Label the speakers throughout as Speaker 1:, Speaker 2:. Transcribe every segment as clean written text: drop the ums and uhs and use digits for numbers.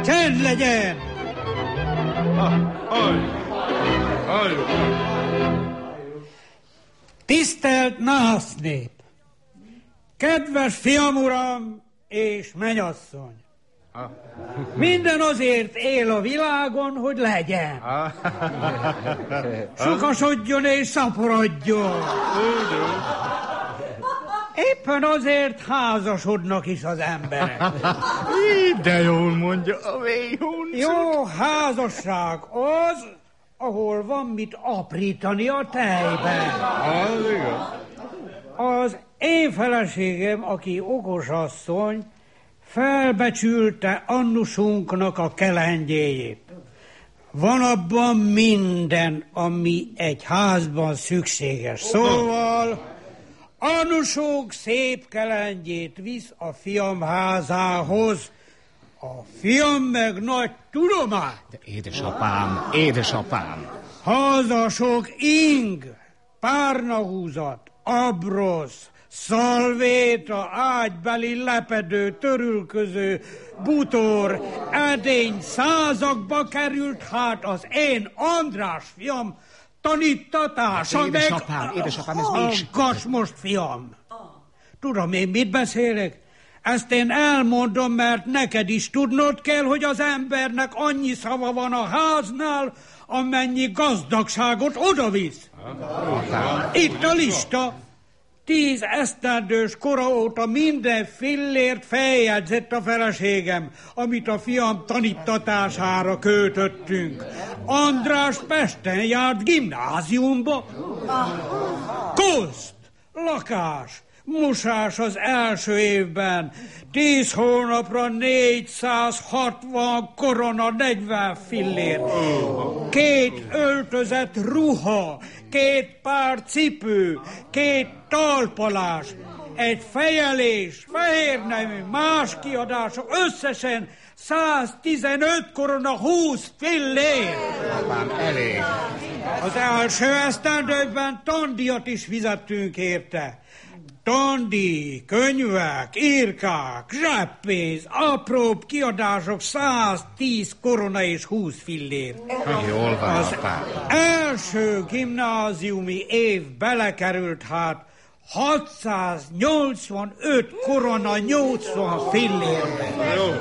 Speaker 1: Csend legyen! Tisztelt násznép! Kedves fiam, uram és mennyasszony! Minden azért él a világon, hogy legyen. Sokasodjon és szaporodjon. Éppen azért házasodnak is az emberek.
Speaker 2: De jól mondja a véhunc.
Speaker 1: Jó házasság az, ahol van mit aprítani a tejben.
Speaker 2: Az igaz.
Speaker 1: Az én feleségem, aki okos asszony, felbecsülte annusunknak a kelendjéjét. Van abban minden, ami egy házban szükséges. Szóval annusunk szép kelendjét visz a fiam házához, a fiam meg nagy tudomány.
Speaker 2: De édesapám.
Speaker 1: Házasok ing, párnahúzat, abrosz, szalvéta, ágybeli lepedő, törülköző, butor, edény százakba került, hát az én András fiam tanítatása meg...
Speaker 2: Édesapám, ez mi is?
Speaker 1: Hallgass most, fiam! Tudom én, mit beszélek? Ezt én elmondom, mert neked is tudnod kell, hogy az embernek annyi szava van a háznál, amennyi gazdagságot odavisz. Itt a lista. 10 esztendős kora óta minden fillért feljegyzett a feleségem, amit a fiam tanítatására költöttünk. András Pesten járt gimnáziumba. Koszt, lakás, mosás az első évben, 10 hónapra 460 korona, 40 fillér, 2 öltözet ruha, 2 pár cipő, 2 talpalás, egy fejelés, fehérnemű, más kiadások, összesen 115 korona, 20 fillér.
Speaker 2: Apám, elég.
Speaker 1: Az első esztendőkben tandíjat is fizettünk érte. Tandíj, könyvek, írkák, zseppénz, apróbb kiadások, 110 korona és 20 fillér.
Speaker 2: Jól van,
Speaker 1: az
Speaker 2: apám.
Speaker 1: első gimnáziumi év belekerült, hát 685 korona, 80 fillérbe.
Speaker 2: Jó.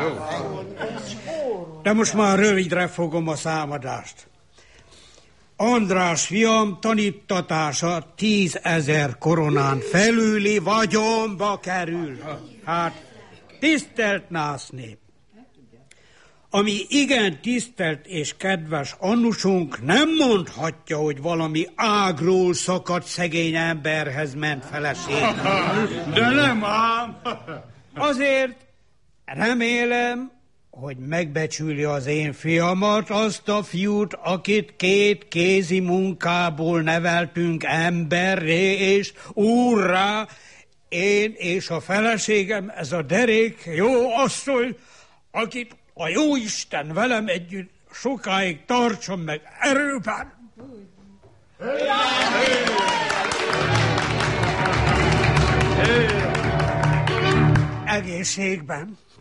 Speaker 1: De most már rövidre fogom a számadást. András fiam tanítatása 10 000 koronán felüli vagyonba kerül. Hát, tisztelt násznép! Ami igen tisztelt és kedves annusunk nem mondhatja, hogy valami ágról szakadt szegény emberhez ment feleség.
Speaker 2: De nem ám.
Speaker 1: Azért remélem, hogy megbecsüli az én fiamat, azt a fiút, akit 2 kézi munkából neveltünk emberré és úrrá, én és a feleségem, ez a derék jó asszony, akit a jóisten velem együtt sokáig tartson meg erőben. Egészségben.